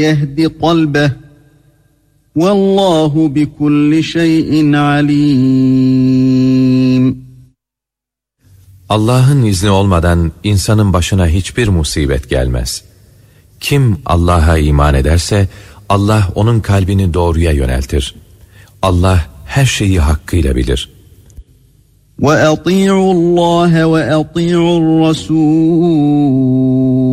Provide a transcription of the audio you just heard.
يهدي قلبه والله بكل شيء عليم. Allah'ın izni olmadan insanın başına hiçbir musibet gelmez. Kim Allah'a iman ederse Allah onun kalbini doğruya yöneltir. Allah her şeyi hakkıyla bilir. وَأَطِيعُوا اللّٰهَ وَأَطِيعُوا الرَّسُولَ